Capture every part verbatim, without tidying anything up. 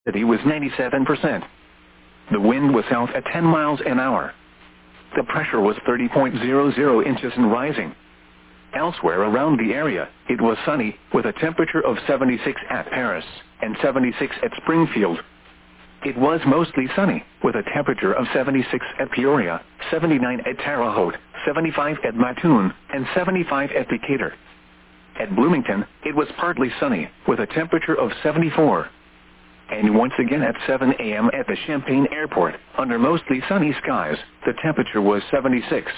City was ninety-seven percent. The wind was south at ten miles an hour. The pressure was thirty point zero zero inches and rising. Elsewhere around the area, it was sunny, with a temperature of seventy-six at Paris, and seventy-six at Springfield. It was mostly sunny, with a temperature of seventy-six at Peoria, seventy-nine at Terre Haute, seventy-five at Mattoon, and seventy-five at Decatur. At Bloomington, it was partly sunny, with a temperature of seventy-four. And once again at seven a m at the Champaign Airport, under mostly sunny skies, the temperature was seventy-six.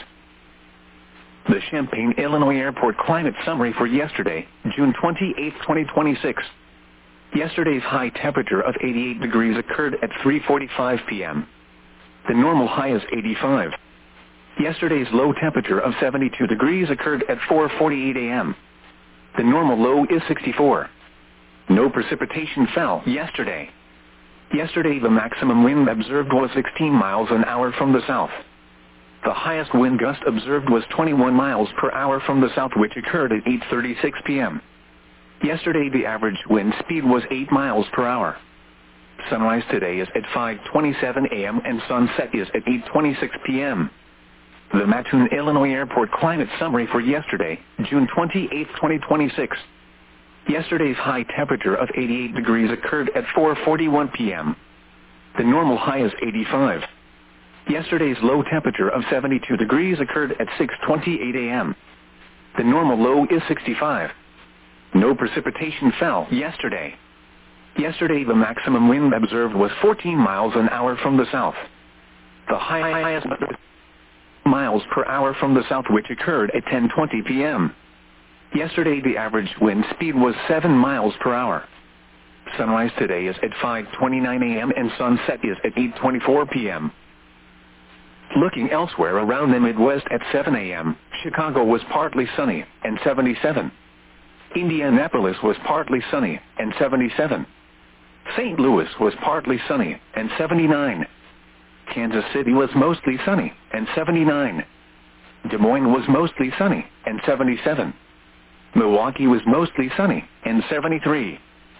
The Champaign, Illinois Airport climate summary for yesterday, June twenty-eighth, twenty twenty-six. Yesterday's high temperature of eighty-eight degrees occurred at three forty-five p m The normal high is eighty-five. Yesterday's low temperature of seventy-two degrees occurred at four forty-eight a m The normal low is sixty-four. No precipitation fell yesterday. Yesterday the maximum wind observed was sixteen miles an hour from the south. The highest wind gust observed was twenty-one miles per hour from the south, which occurred at eight thirty-six p m Yesterday the average wind speed was eight miles per hour. Sunrise today is at five twenty-seven a m and sunset is at eight twenty-six p m The Mattoon, Illinois Airport climate summary for yesterday, June twenty-eighth, twenty twenty-six. Yesterday's high temperature of eighty-eight degrees occurred at four forty-one p m The normal high is eighty-five. Yesterday's low temperature of seventy-two degrees occurred at six twenty-eight a m The normal low is sixty-five. No precipitation fell yesterday. Yesterday the maximum wind observed was fourteen miles an hour from the south. The highest miles per hour from the south, which occurred at ten twenty p m Yesterday the average wind speed was seven miles per hour. Sunrise today is at five twenty-nine a m and sunset is at eight twenty-four p m Looking elsewhere around the Midwest at seven a m, Chicago was partly sunny, and seventy-seven. Indianapolis was partly sunny, and seventy-seven. Saint Louis was partly sunny, and seventy-nine. Kansas City was mostly sunny, and seventy-nine. Des Moines was mostly sunny, and seventy-seven. Milwaukee was mostly sunny, and seventy-three.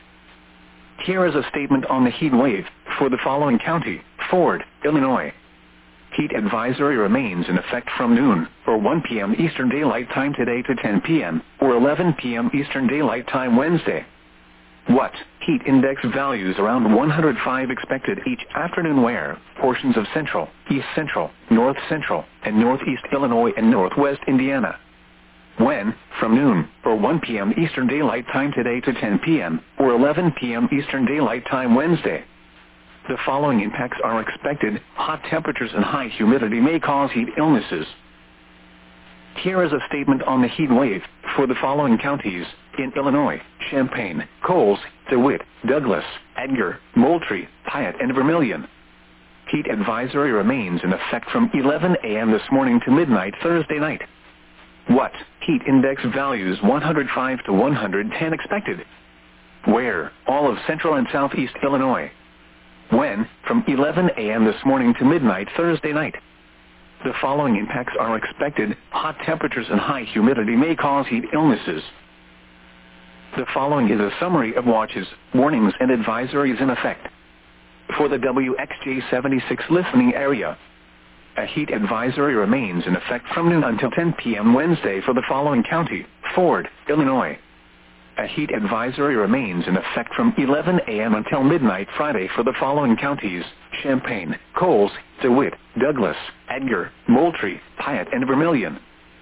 Here is a statement on the heat wave for the following county: Ford, Illinois. Heat advisory remains in effect from noon, or one p m Eastern Daylight Time today to ten p m, or eleven p m Eastern Daylight Time Wednesday. What? Heat index values around one hundred five expected each afternoon where portions of central, east central, north central, and northeast Illinois and northwest Indiana. When? From noon, or one p m Eastern Daylight Time today to ten p m, or eleven p m Eastern Daylight Time Wednesday. The following impacts are expected: hot temperatures and high humidity may cause heat illnesses. Here is a statement on the heat wave for the following counties in Illinois: Champaign, Coles, DeWitt, Douglas, Edgar, Moultrie, Piatt, and Vermilion. Heat advisory remains in effect from eleven a m this morning to midnight Thursday night. What? Heat index values one hundred five to one hundred ten expected. Where? All of central and southeast Illinois. When? From eleven a m this morning to midnight Thursday night. The following impacts are expected: hot temperatures and high humidity may cause heat illnesses. The following is a summary of watches, warnings, and advisories in effect. For the W X J seventy-six listening area, a heat advisory remains in effect from noon until ten p m Wednesday for the following county: Ford, Illinois. A heat advisory remains in effect from eleven a m until midnight Friday for the following counties: Champaign, Coles, DeWitt, Douglas, Edgar, Moultrie, Piatt, and Vermilion.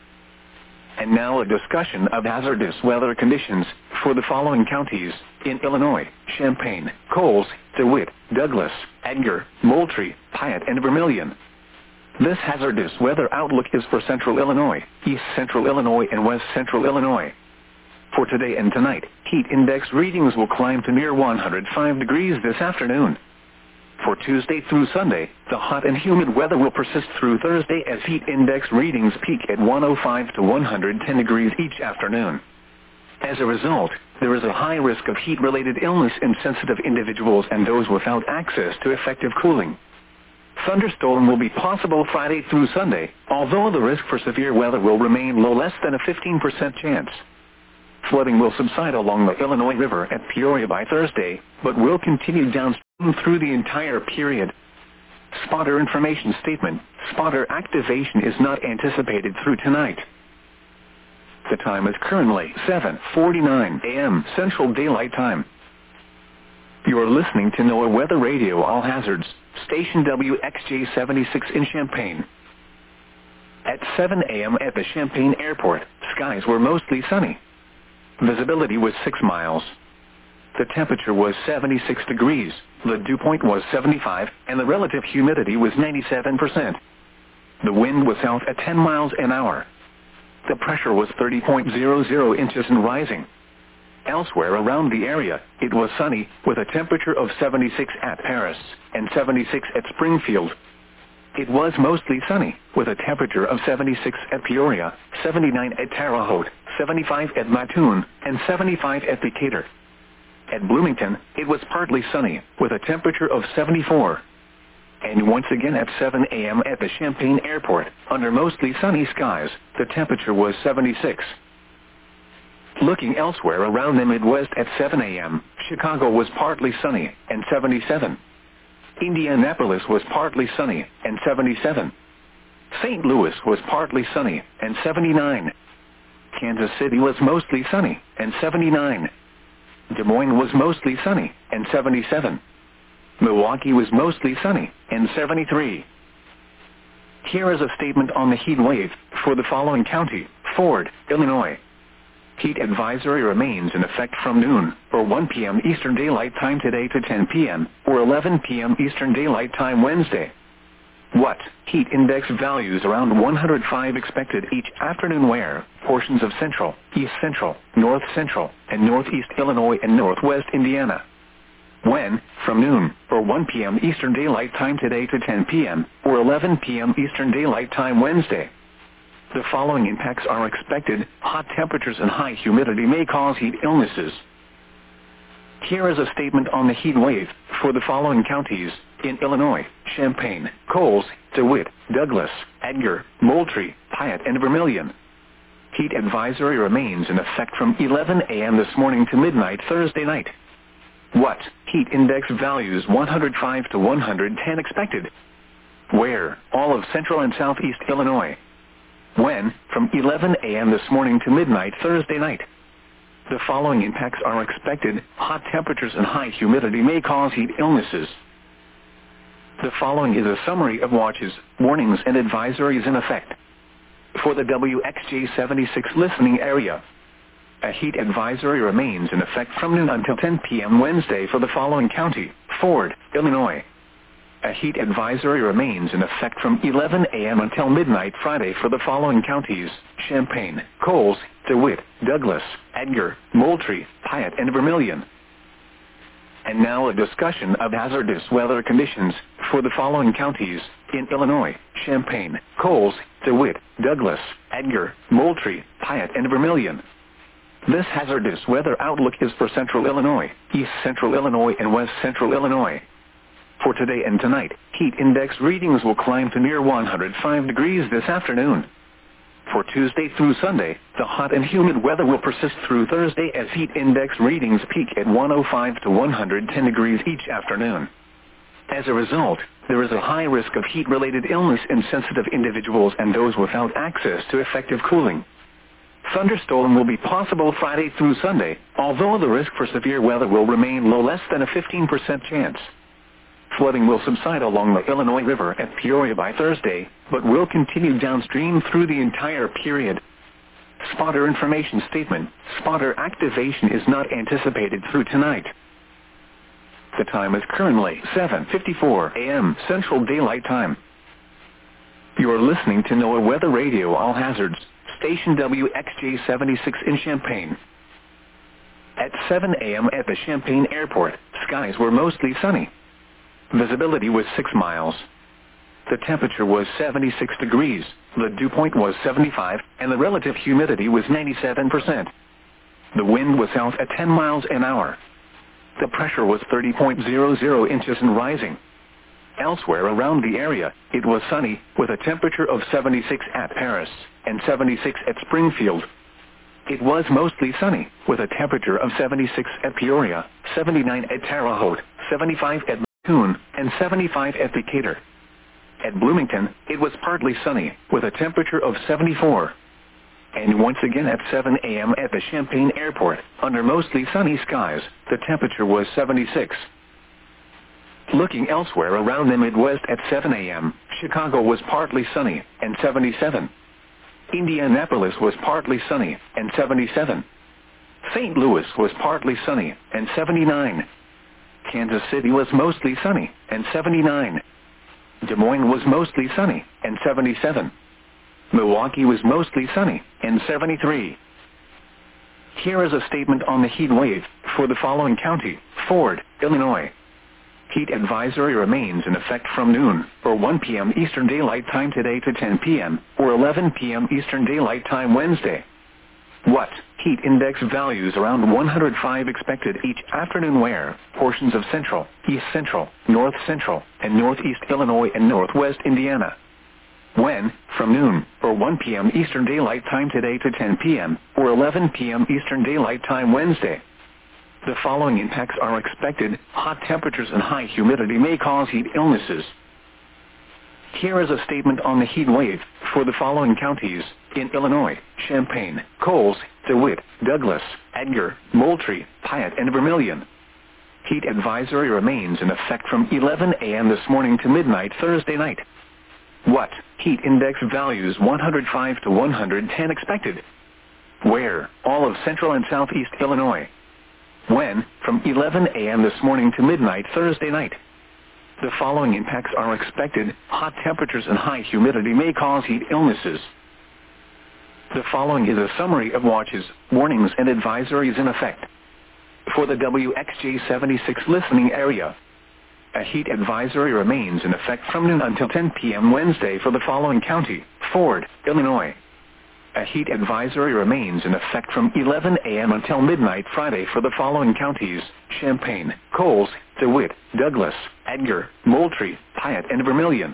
And now a discussion of hazardous weather conditions for the following counties in Illinois: Champaign, Coles, DeWitt, Douglas, Edgar, Moultrie, Piatt, and Vermilion. This hazardous weather outlook is for Central Illinois, East Central Illinois, and West Central Illinois. For today and tonight, heat index readings will climb to near one hundred five degrees this afternoon. For Tuesday through Sunday, the hot and humid weather will persist through Thursday as heat index readings peak at one hundred five to one hundred ten degrees each afternoon. As a result, there is a high risk of heat-related illness in sensitive individuals and those without access to effective cooling. Thunderstorm will be possible Friday through Sunday, although the risk for severe weather will remain low, less than a fifteen percent chance. Flooding will subside along the Illinois River at Peoria by Thursday, but will continue downstream. through the entire period. Spotter information statement. Spotter activation is not anticipated through tonight. The time is currently seven forty-nine a m Central Daylight Time. You are listening to NOAA Weather Radio All Hazards, station W X J seventy-six in Champaign. At seven a m at the Champaign Airport, skies were mostly sunny. Visibility was six miles. The temperature was seventy-six degrees, the dew point was seventy-five, and the relative humidity was ninety-seven percent. The wind was south at ten miles an hour. The pressure was thirty point zero zero inches and rising. Elsewhere around the area, it was sunny, with a temperature of seventy-six at Paris, and seventy-six at Springfield. It was mostly sunny, with a temperature of seventy-six at Peoria, seventy-nine at Terre Haute, seventy-five at Mattoon, and seventy-five at Decatur. At Bloomington, it was partly sunny, with a temperature of seventy-four. And once again at seven a m at the Champaign Airport, under mostly sunny skies, the temperature was seventy-six. Looking elsewhere around the Midwest at seven a m, Chicago was partly sunny, and seventy-seven. Indianapolis was partly sunny, and seventy-seven. Saint Louis was partly sunny, and seventy-nine. Kansas City was mostly sunny, and seventy-nine. Des Moines was mostly sunny, and seventy-seven. Milwaukee was mostly sunny, and seventy-three. Here is a statement on the heat wave for the following county: Ford, Illinois. Heat advisory remains in effect from noon, or one p m Eastern Daylight Time today to ten p m, or eleven p m Eastern Daylight Time Wednesday. What? Heat index values around one hundred five expected each afternoon where portions of central, east central, north central, and northeast Illinois and northwest Indiana. When? From noon, or one p m Eastern Daylight Time today to ten p m, or eleven p m Eastern Daylight Time Wednesday. The following impacts are expected. Hot temperatures and high humidity may cause heat illnesses. Here is a statement on the heat wave for the following counties: in Illinois: Champaign, Coles, DeWitt, Douglas, Edgar, Moultrie, Piatt, and Vermilion. Heat advisory remains in effect from eleven a m this morning to midnight Thursday night. What? Heat index values one hundred five to one hundred ten expected. Where? All of central and southeast Illinois. When? From eleven a m this morning to midnight Thursday night. The following impacts are expected. Hot temperatures and high humidity may cause heat illnesses. The following is a summary of watches, warnings, and advisories in effect. For the W X J seventy-six listening area, a heat advisory remains in effect from noon until ten p m Wednesday for the following county: Ford, Illinois. A heat advisory remains in effect from eleven a m until midnight Friday for the following counties: Champaign, Coles, DeWitt, Douglas, Edgar, Moultrie, Piatt, and Vermilion. And now a discussion of hazardous weather conditions for the following counties: in Illinois: Champaign, Coles, DeWitt, Douglas, Edgar, Moultrie, Piatt, and Vermilion. This hazardous weather outlook is for central Illinois, east central Illinois, and west central Illinois. For today and tonight, heat index readings will climb to near one hundred five degrees this afternoon. For Tuesday through Sunday, the hot and humid weather will persist through Thursday as heat index readings peak at one hundred five to one hundred ten degrees each afternoon. As a result, there is a high risk of heat-related illness in sensitive individuals and those without access to effective cooling. Thunderstorm will be possible Friday through Sunday, although the risk for severe weather will remain low, less than a fifteen percent chance. Flooding will subside along the Illinois River at Peoria by Thursday, but will continue downstream through the entire period. Spotter information statement: spotter activation is not anticipated through tonight. The time is currently seven fifty-four a m Central Daylight Time. You are listening to NOAA Weather Radio All Hazards, station W X J seventy-six in Champaign. At seven a m at the Champaign Airport, skies were mostly sunny. Visibility was six miles. The temperature was seventy-six degrees, the dew point was seventy-five, and the relative humidity was ninety-seven percent. The wind was south at ten miles an hour. The pressure was thirty point zero zero inches and rising. Elsewhere around the area, it was sunny, with a temperature of seventy-six at Paris, and seventy-six at Springfield. It was mostly sunny, with a temperature of seventy-six at Peoria, seventy-nine at Terre Haute, seventy-five at Mattoon, and seventy-five at Decatur. At Bloomington, it was partly sunny, with a temperature of seventy-four. And once again at seven a m at the Champaign Airport, under mostly sunny skies, the temperature was seventy-six. Looking elsewhere around the Midwest at seven a m, Chicago was partly sunny, and seventy-seven. Indianapolis was partly sunny, and seventy-seven. Saint Louis was partly sunny, and seventy-nine. Kansas City was mostly sunny, and seventy-nine. Des Moines was mostly sunny, and seventy-seven. Milwaukee was mostly sunny, and seventy-three. Here is a statement on the heat wave for the following county: Ford, Illinois. Heat advisory remains in effect from noon, or one p m Eastern Daylight Time today to ten p m, or eleven p m Eastern Daylight Time Wednesday. What? Heat index values around one hundred five expected each afternoon where portions of central, east central, north central, and northeast Illinois and northwest Indiana. When? From noon, or one p m Eastern Daylight Time today to ten p m, or eleven p m Eastern Daylight Time Wednesday. The following impacts are expected: hot temperatures and high humidity may cause heat illnesses. Here is a statement on the heat wave for the following counties: in Illinois: Champaign, Coles, DeWitt, Douglas, Edgar, Moultrie, Piatt, and Vermilion. Heat advisory remains in effect from eleven a m this morning to midnight Thursday night. What? Heat index values one hundred five to one hundred ten expected. Where? All of central and southeast Illinois. When? From eleven a m this morning to midnight Thursday night. The following impacts are expected: hot temperatures and high humidity may cause heat illnesses. The following is a summary of watches, warnings, and advisories in effect. For the W X J seventy-six listening area, a heat advisory remains in effect from noon until ten p m Wednesday for the following county: Ford, Illinois. A heat advisory remains in effect from eleven a m until midnight Friday for the following counties: Champaign, Coles, DeWitt, Douglas, Edgar, Moultrie, Piatt, and Vermilion.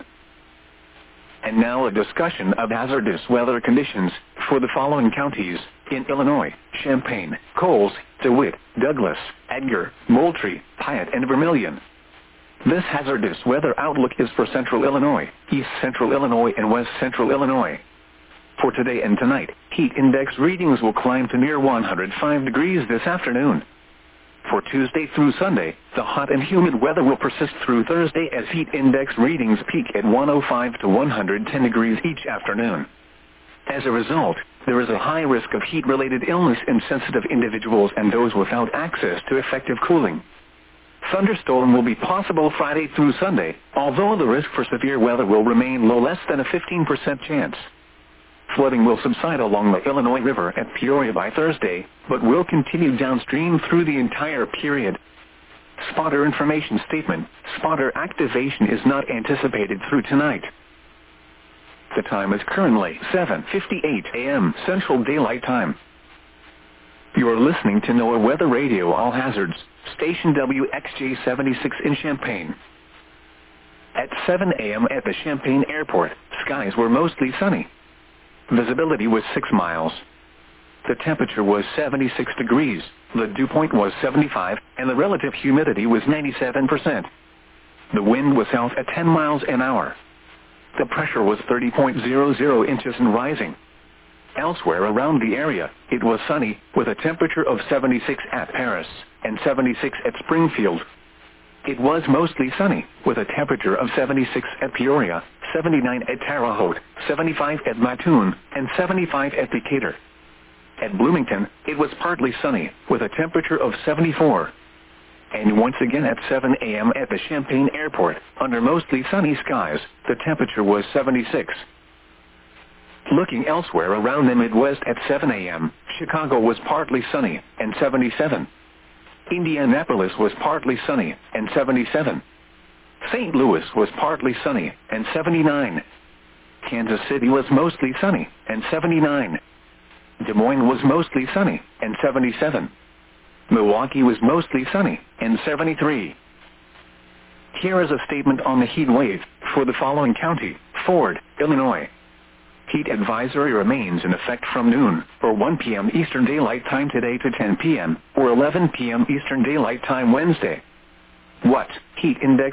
And now a discussion of hazardous weather conditions for the following counties: in Illinois: Champaign, Coles, DeWitt, Douglas, Edgar, Moultrie, Piatt, and Vermilion. This hazardous weather outlook is for central Illinois, east central Illinois, and west central Illinois. For today and tonight, heat index readings will climb to near one hundred five degrees this afternoon. For Tuesday through Sunday, the hot and humid weather will persist through Thursday as heat index readings peak at one hundred five to one hundred ten degrees each afternoon. As a result, there is a high risk of heat-related illness in sensitive individuals and those without access to effective cooling. Thunderstorm will be possible Friday through Sunday, although the risk for severe weather will remain low, less than a fifteen percent chance. Flooding will subside along the Illinois River at Peoria by Thursday, but will continue downstream through the entire period. Spotter information statement: spotter activation is not anticipated through tonight. The time is currently seven fifty-eight a m Central Daylight Time. You are listening to NOAA Weather Radio All Hazards, station W X J seventy-six in Champaign. At seven a m at the Champaign Airport, skies were mostly sunny. Visibility was six miles. The temperature was seventy-six degrees, the dew point was seventy-five, and the relative humidity was ninety-seven percent. The wind was south at ten miles an hour. The pressure was thirty point zero zero inches and rising. Elsewhere around the area, it was sunny, with a temperature of seventy-six at Paris, and seventy-six at Springfield. It was mostly sunny, with a temperature of seventy-six at Peoria, seventy-nine at Terre Haute, seventy-five at Mattoon, and seventy-five at Decatur. At Bloomington, it was partly sunny, with a temperature of seventy-four. And once again at seven a m at the Champaign Airport, under mostly sunny skies, the temperature was seventy-six. Looking elsewhere around the Midwest at seven a m, Chicago was partly sunny, and seventy-seven. Indianapolis was partly sunny, and seventy-seven. Saint Louis was partly sunny, and seventy-nine. Kansas City was mostly sunny, and seventy-nine. Des Moines was mostly sunny, and seventy-seven. Milwaukee was mostly sunny, and seventy-three. Here is a statement on the heat wave for the following county: Ford, Illinois. Heat advisory remains in effect from noon, or one p m Eastern Daylight Time today to ten p m, or eleven p m Eastern Daylight Time Wednesday. What? Heat index